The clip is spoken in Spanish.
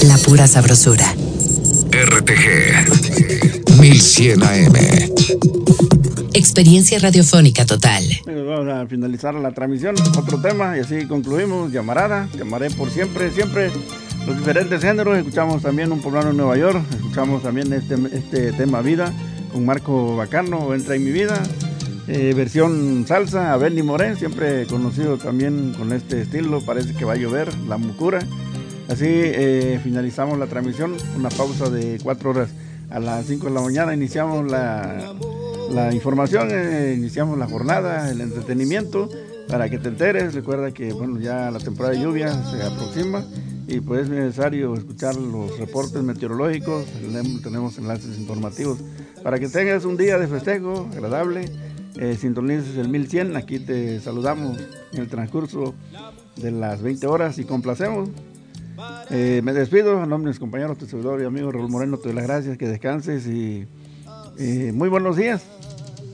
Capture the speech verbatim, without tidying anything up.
la pura sabrosura. R T G mil cien A M. Experiencia radiofónica total. Vamos a finalizar la transmisión, otro tema y así concluimos. Llamarada, llamaré por siempre, siempre los diferentes géneros. Escuchamos también Un Poblano en Nueva York, escuchamos también este, este tema Vida con Marco Bacano, Entra en mi vida, eh, versión salsa a Benny Moré, siempre conocido también con este estilo. Parece que va a llover, La Mucura. Así eh, finalizamos la transmisión, una pausa de cuatro horas. A las cinco de la mañana iniciamos la, la información, eh, iniciamos la jornada, el entretenimiento, para que te enteres. Recuerda que bueno, ya la temporada de lluvia se aproxima y pues es necesario escuchar los reportes meteorológicos. Tenemos enlaces informativos para que tengas un día de festejo agradable. Eh, sintonices el mil cien, aquí te saludamos en el transcurso de las veinte horas y complacemos. Eh, me despido a nombre de mis compañeros, tu servidor y amigo Raúl Moreno. Te doy las gracias, que descanses y eh, muy buenos días.